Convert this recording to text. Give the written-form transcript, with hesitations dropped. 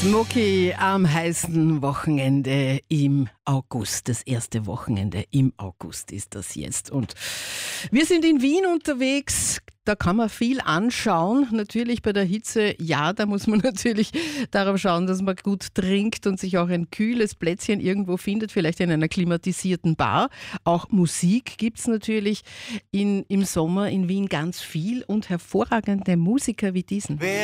Smoky am heißen Wochenende im August. Das erste Wochenende im August ist das jetzt. Und wir sind in Wien unterwegs. Da kann man viel anschauen. Natürlich bei der Hitze, ja, da muss man natürlich darauf schauen, dass man gut trinkt und sich auch ein kühles Plätzchen irgendwo findet, vielleicht in einer klimatisierten Bar. Auch Musik gibt es natürlich im Sommer in Wien ganz viel und hervorragende Musiker wie diesen.